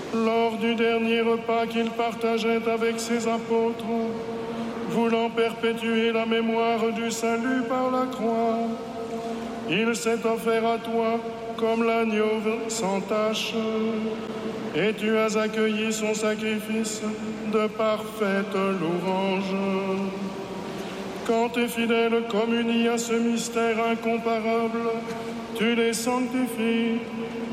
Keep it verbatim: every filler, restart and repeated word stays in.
Lors du dernier repas qu'il partageait avec ses apôtres, voulant perpétuer la mémoire du salut par la croix, il s'est offert à toi comme l'agneau sans tache, et tu as accueilli son sacrifice de parfaite louange. Quand tes fidèles communient à ce mystère incomparable, tu les sanctifies